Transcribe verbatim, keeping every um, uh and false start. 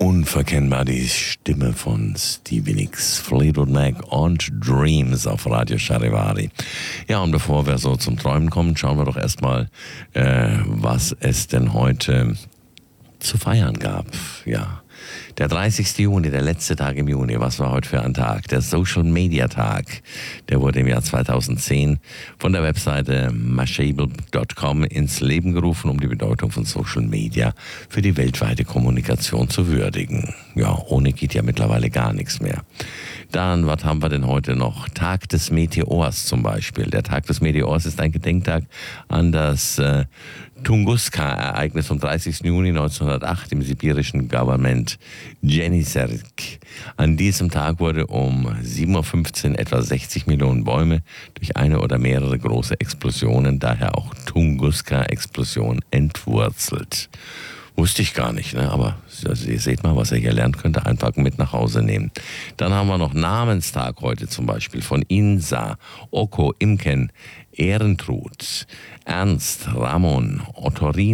Unverkennbar die Stimme von Stevie Nicks, Fleetwood Mac und Dreams auf Radio Charivari. Ja, und bevor wir so zum Träumen kommen, schauen wir doch erstmal, äh, was es denn heute zu feiern gab. Ja, der dreißigste Juni, der letzte Tag im Juni, was war heute für ein Tag? Der Social Media Tag, der wurde im Jahr zweitausendzehn von der Webseite mashable Punkt com ins Leben gerufen, um die Bedeutung von Social Media für die weltweite Kommunikation zu würdigen. Ja, ohne geht ja mittlerweile gar nichts mehr. Dann, was haben wir denn heute noch? Tag des Meteors zum Beispiel. Der Tag des Meteors ist ein Gedenktag an das äh, Tunguska-Ereignis vom dreißigsten Juni neunzehnhundertacht im sibirischen Gouvernement Jenisejsk. An diesem Tag wurde um sieben Uhr fünfzehn etwa sechzig Millionen Bäume durch eine oder mehrere große Explosionen, daher auch Tunguska-Explosion, entwurzelt. Wusste ich gar nicht, ne? Aber also ihr seht mal, was ihr hier lernt, könnt ihr einpacken, mit nach Hause nehmen. Dann haben wir noch Namenstag heute zum Beispiel von Insa, Oko, Imken, Ehrentrud, Ernst, Ramon, Ottorin,